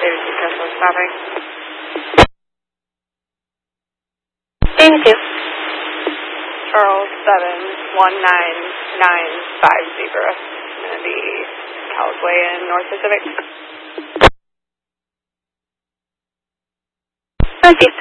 David Picasso stopping. David 2. Charles 71995 Zebra. Going to be Causeway and North Pacific. Northeast.